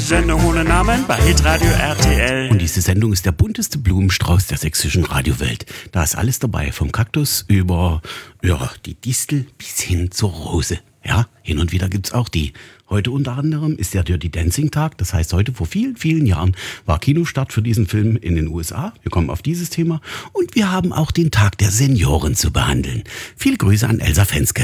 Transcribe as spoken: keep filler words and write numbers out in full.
Sendung ohne Namen bei Hitradio R T L. Und diese Sendung ist der bunteste Blumenstrauß der sächsischen Radiowelt. Da ist alles dabei, vom Kaktus über ja, die Distel bis hin zur Rose. Ja, hin und wieder gibt's auch die. Heute unter anderem ist der Dirty Dancing Tag. Das heißt, heute vor vielen, vielen Jahren war Kinostart für diesen Film in den U S A. Wir kommen auf dieses Thema. Und wir haben auch den Tag der Senioren zu behandeln. Viele Grüße an Elsa Fenske.